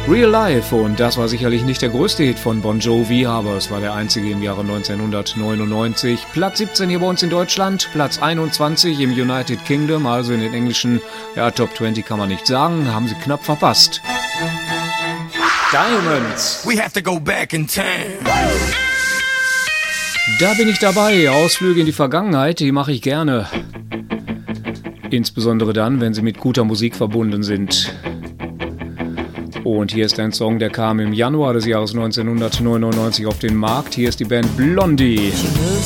Real Life, und das war sicherlich nicht der größte Hit von Bon Jovi, aber es war der einzige im Jahre 1999. Platz 17 hier bei uns in Deutschland, Platz 21 im United Kingdom, also in den englischen, ja, Top 20 kann man nicht sagen, haben sie knapp verpasst. Diamonds. We have to go back in time. Da bin ich dabei. Ausflüge in die Vergangenheit, die mache ich gerne. Insbesondere dann, wenn sie mit guter Musik verbunden sind. Und hier ist ein Song, der kam im Januar des Jahres 1999 auf den Markt. Hier ist die Band Blondie. She moves